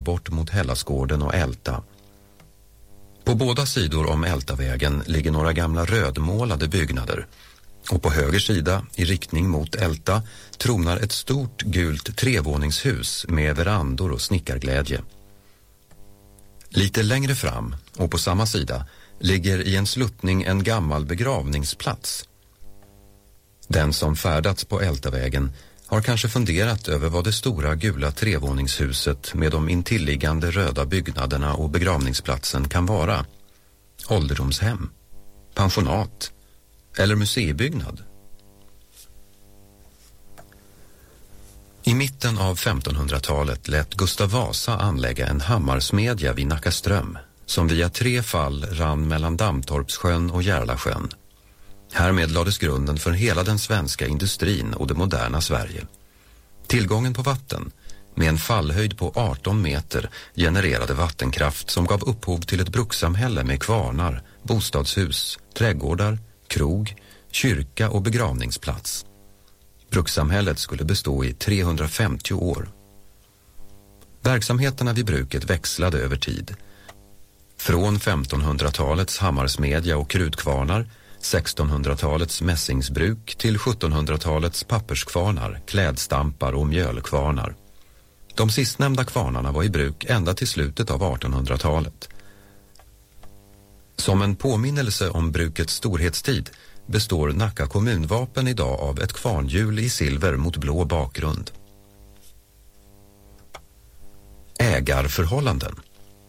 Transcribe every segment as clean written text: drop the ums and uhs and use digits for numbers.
bort mot Hellasgården och Älta. På båda sidor om Ältavägen ligger några gamla rödmålade byggnader. Och på höger sida, i riktning mot Älta, tronar ett stort gult trevåningshus med verandor och snickarglädje. Lite längre fram, och på samma sida, ligger i en sluttning en gammal begravningsplats. Den som färdats på Ältavägen har kanske funderat över vad det stora gula trevåningshuset med de intilliggande röda byggnaderna och begravningsplatsen kan vara. Ålderdomshem, pensionat eller museibyggnad. I mitten av 1500-talet lät Gustav Vasa anlägga en hammarsmedja vid Nackaström som via 3 fall rann mellan Dammtorpssjön och Järlasjön. Härmed lades grunden för hela den svenska industrin och det moderna Sverige. Tillgången på vatten, med en fallhöjd på 18 meter, genererade vattenkraft som gav upphov till ett brukssamhälle med kvarnar, bostadshus, trädgårdar, krog, kyrka och begravningsplats. Brukssamhället skulle bestå i 350 år. Verksamheterna vid bruket växlade över tid. Från 1500-talets hammarsmedja och krutkvarnar, 1600-talets mässingsbruk till 1700-talets papperskvarnar, klädstampar och mjölkvarnar. De sistnämnda kvarnarna var i bruk ända till slutet av 1800-talet. Som en påminnelse om brukets storhetstid består Nacka kommunvapen idag av ett kvarnhjul i silver mot blå bakgrund. Ägarförhållanden.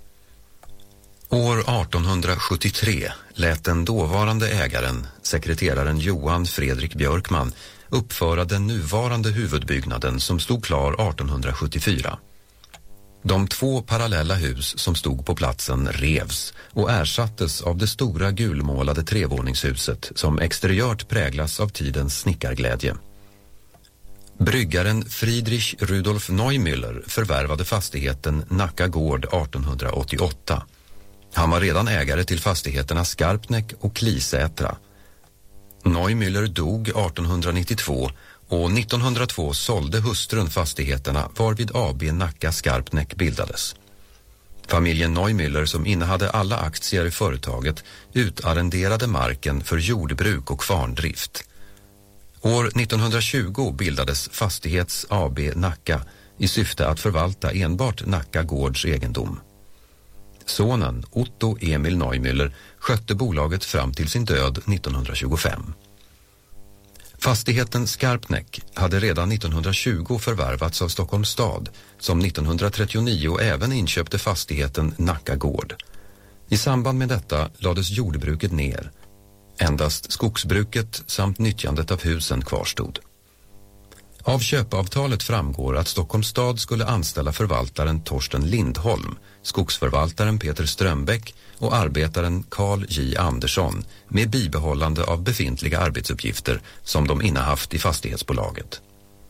År 1873 lät den dåvarande ägaren, sekreteraren Johan Fredrik Björkman, uppföra den nuvarande huvudbyggnaden som stod klar 1874. De 2 parallella hus som stod på platsen revs och ersattes av det stora gulmålade trevåningshuset som exteriört präglas av tidens snickarglädje. Bryggaren Friedrich Rudolf Neumüller förvärvade fastigheten Nacka gård 1888. Han var redan ägare till fastigheterna Skarpnäck och Klisätra. Neumüller dog 1892 och 1902 sålde hustrun fastigheterna varvid AB Nacka Skarpnäck bildades. Familjen Neumüller, som innehade alla aktier i företaget, utarrenderade marken för jordbruk och kvarndrift. År 1920 bildades Fastighets AB Nacka i syfte att förvalta enbart Nacka gårds egendom. Sonen Otto Emil Neumüller skötte bolaget fram till sin död 1925. Fastigheten Skarpnäck hade redan 1920 förvärvats av Stockholms stad, som 1939 även inköpte fastigheten Nacka gård. I samband med detta lades jordbruket ner. Endast skogsbruket samt nyttjandet av husen kvarstod. Av köpavtalet framgår att Stockholms stad skulle anställa förvaltaren Torsten Lindholm, skogsförvaltaren Peter Strömbäck och arbetaren Carl J. Andersson med bibehållande av befintliga arbetsuppgifter som de innehaft i fastighetsbolaget.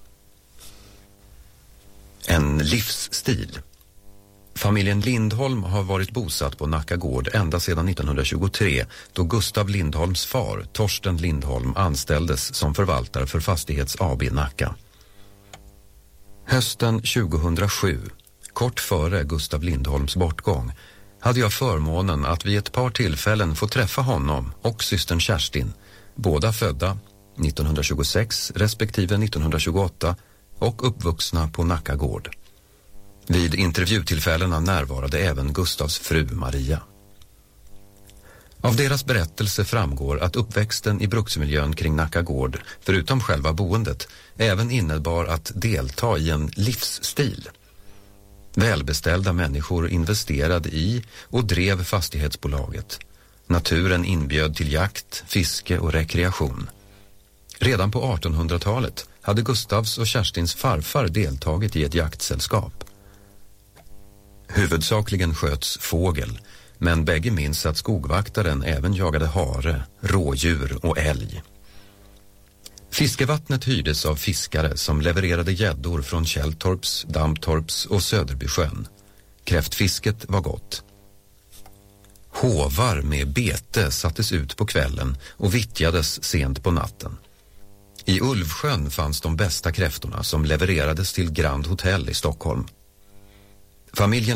En livsstil. Familjen Lindholm har varit bosatt på Nacka gård ända sedan 1923 då Gustav Lindholms far, Torsten Lindholm, anställdes som förvaltare för Fastighets AB Nacka. Hösten 2007, kort före Gustav Lindholms bortgång, hade jag förmånen att vid ett par tillfällen få träffa honom och systern Kerstin, båda födda 1926 respektive 1928 och uppvuxna på Nacka gård. Vid intervjutillfällena närvarade även Gustavs fru Maria. Av deras berättelse framgår att uppväxten i bruksmiljön kring Nacka gård, förutom själva boendet, även innebar att delta i en livsstil. Välbeställda människor investerade i och drev fastighetsbolaget. Naturen inbjöd till jakt, fiske och rekreation. Redan på 1800-talet hade Gustavs och Kerstins farfar deltagit i ett jaktsällskap. Huvudsakligen sköts fågel, men bägge minns att skogvaktaren även jagade hare, rådjur och älg. Fiskevattnet hyrdes av fiskare som levererade gäddor från Källtorps, Dammtorps och Söderbysjön. Kräftfisket var gott. Hovar med bete sattes ut på kvällen och vittjades sent på natten. I Ulvsjön fanns de bästa kräftorna som levererades till Grand Hotel i Stockholm. Familjen